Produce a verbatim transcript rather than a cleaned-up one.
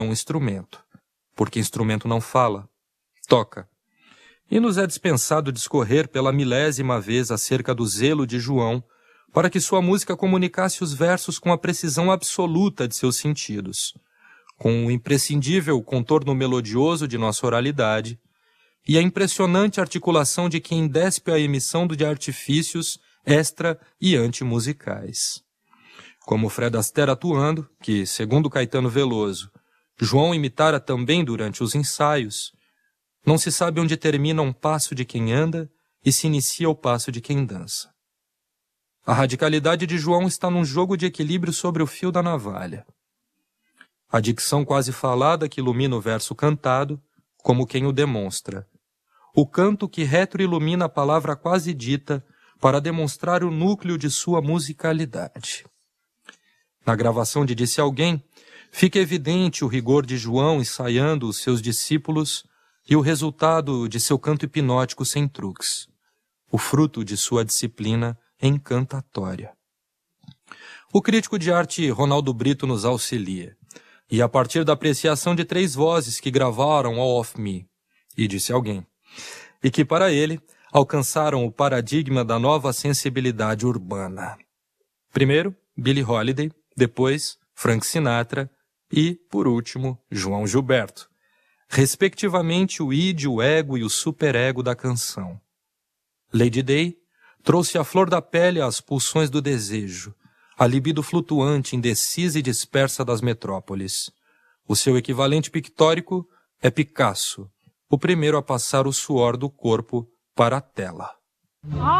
um instrumento, porque instrumento não fala, toca. E nos é dispensado discorrer pela milésima vez acerca do zelo de João, para que sua música comunicasse os versos com a precisão absoluta de seus sentidos, com o imprescindível contorno melodioso de nossa oralidade e a impressionante articulação de quem despe a emissão de artifícios extra e antimusicais. Como Fred Astaire atuando, que, segundo Caetano Veloso, João imitara também durante os ensaios, não se sabe onde termina um passo de quem anda e se inicia o passo de quem dança. A radicalidade de João está num jogo de equilíbrio sobre o fio da navalha. A dicção quase falada que ilumina o verso cantado, como quem o demonstra. O canto que retroilumina a palavra quase dita para demonstrar o núcleo de sua musicalidade. Na gravação de Disse Alguém, fica evidente o rigor de João ensaiando os seus discípulos e o resultado de seu canto hipnótico sem truques, o fruto de sua disciplina encantatória. O crítico de arte Ronaldo Brito nos auxilia, e a partir da apreciação de três vozes que gravaram All of Me, e Disse Alguém, e que para ele alcançaram o paradigma da nova sensibilidade urbana. Primeiro, Billie Holiday, depois Frank Sinatra e, por último, João Gilberto, respectivamente o id, o ego e o superego da canção. Lady Day trouxe à flor da pele as pulsões do desejo, a libido flutuante, indecisa e dispersa das metrópoles. O seu equivalente pictórico é Picasso, o primeiro a passar o suor do corpo para a tela.